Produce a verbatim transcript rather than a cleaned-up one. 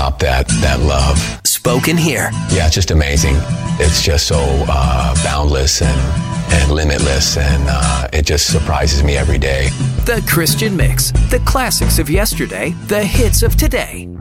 top that, that love. Spoken here. Yeah, it's just amazing. It's just so uh, boundless and, and limitless, and uh, it just surprises me every day. The Christian Mix. The classics of yesterday, the hits of today.